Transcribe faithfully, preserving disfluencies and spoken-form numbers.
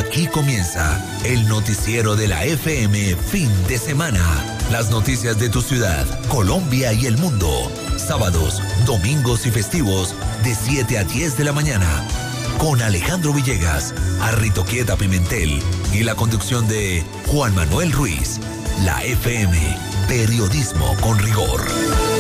Aquí comienza el noticiero de la F M fin de semana. Las noticias de tu ciudad, Colombia y el mundo. Sábados, domingos y festivos de siete a diez de la mañana. Con Alejandro Villegas, Arrito Quieta Pimentel y la conducción de Juan Manuel Ruiz. La F M, periodismo con rigor.